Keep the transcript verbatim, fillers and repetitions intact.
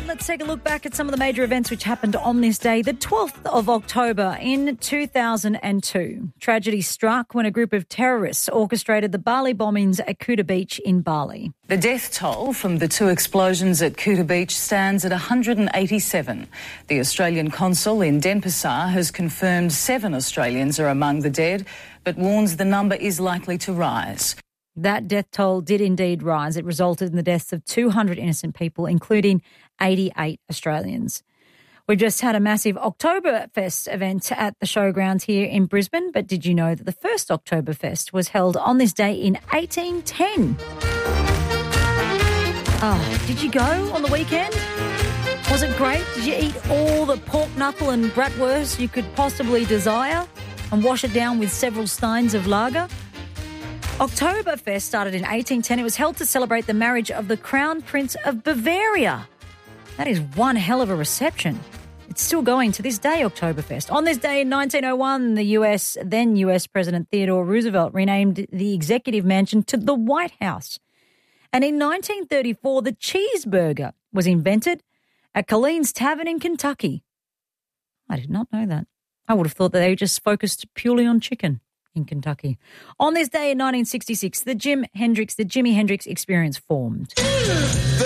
right, let's take a look back at some of the major events which happened on this day, the twelfth of October in two thousand two. Tragedy struck when a group of terrorists orchestrated the Bali bombings at Kuta Beach in Bali. The death toll from the two explosions at Kuta Beach stands at one hundred eighty-seven. The Australian consul in Denpasar has confirmed seven Australians are among the dead, but warns the number is likely to rise. That death toll did indeed rise. It resulted in the deaths of two hundred innocent people, including eighty-eight Australians. We've just had a massive Oktoberfest event at the showgrounds here in Brisbane, but did you know that the first Oktoberfest was held on this day in eighteen ten? Oh, did you go on the weekend? Was it great? Did you eat all the pork knuckle and bratwurst you could possibly desire and wash it down with several steins of lager? Oktoberfest started in eighteen ten. It was held to celebrate the marriage of the Crown Prince of Bavaria. That is one hell of a reception. It's still going to this day, Oktoberfest. On this day in nineteen oh one, the U S, then U S President Theodore Roosevelt renamed the Executive Mansion to the White House. And in nineteen thirty-four, the cheeseburger was invented at Colleen's Tavern in Kentucky. I did not know that. I would have thought that they just focused purely on chicken in Kentucky. On this day in nineteen sixty-six, the Jim Hendrix, the Jimi Hendrix Experience formed.